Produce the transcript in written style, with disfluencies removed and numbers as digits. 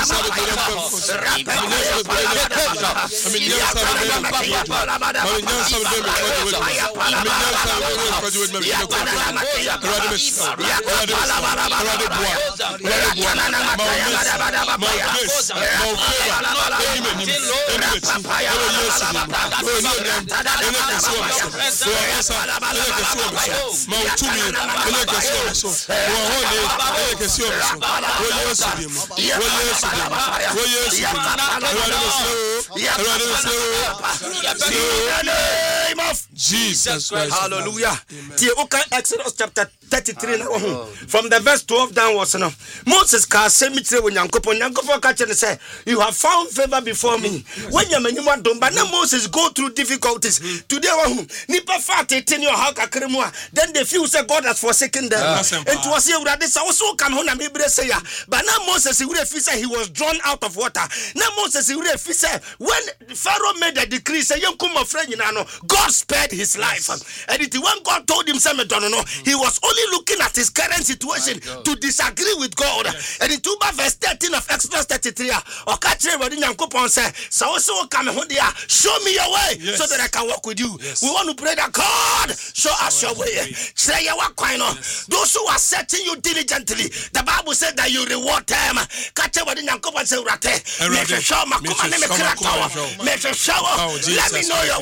Jesus Christ. Hallelujah. Exodus chapter 33 from the verse 12 downwards. Moses can say me to Yankopon catch say, you have found favor before me. When you man don't, but now Moses go through difficulties. Today, Nipa fat in your house, then they feel say God has forsaken them. And to us here, this also come home and maybe say, but now Moses he was drawn out of water. Now Moses when Pharaoh made a decree, say, young come friend, God spared his life. And when God told him, he was only looking at his current situation to disagree with God. And in verse 13 of Exodus 33, or catch say, so also come home there, show me your way so that I can walk with you. We want to pray that God show us your way. Say those who are setting you diligently, the Bible said that you reward them. Catch let me know your